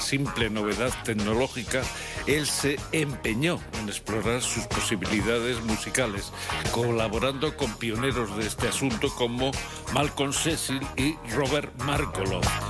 simple novedad tecnológica, él se empeñó en explorar sus posibilidades musicales, colaborando con pioneros de este asunto como Malcolm Cecil y Robert Margolin.